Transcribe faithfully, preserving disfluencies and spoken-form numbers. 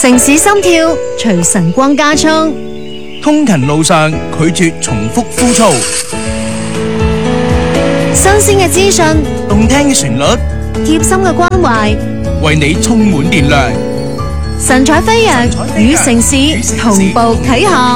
城市心跳隨晨光加速， 通勤路上拒絕重複枯燥， 新鮮嘅資訊， 動聽嘅旋律， 貼心嘅關懷， 為你充滿電量。 神采飛揚，與城市同步啟航。